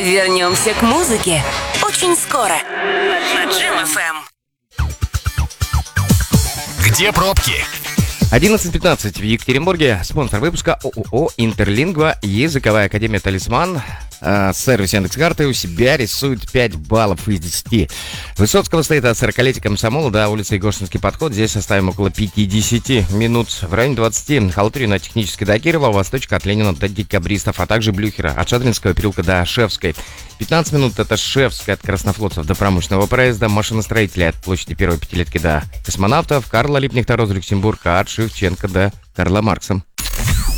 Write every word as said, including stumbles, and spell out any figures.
Вернемся к музыке очень скоро на Джим эф эм. Где пробки? одиннадцать пятнадцать в Екатеринбурге. Спонсор выпуска ООО «Интерлингва». Языковая академия «Талисман». А, сервис Яндекс.Карты у себя рисует пять баллов из десяти. Высоцкого стоит от сорокалетия комсомола до улицы Егоршинский подход. Здесь оставим около пятьдесят минут. В районе двадцати Халтурина на Технической до Кирова, восточка от Ленина до Декабристов, а также Блюхера от Шадринского переулка до Шевской. пятнадцать минут это Шевская от Краснофлотцев до Промышленного проезда, машиностроителей от площади Первой Пятилетки до Космонавтов, Карла Липнихта, Роза Люксембург, от Шевченко до Карла Маркса.